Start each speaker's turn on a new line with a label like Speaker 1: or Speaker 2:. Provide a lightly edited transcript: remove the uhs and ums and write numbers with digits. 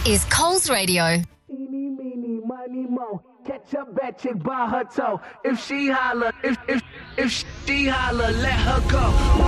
Speaker 1: is Coles Radio.
Speaker 2: Eeny, meeny, miny, mo. Catch a bad chick by her toe. If she holler, if she holler, let her go.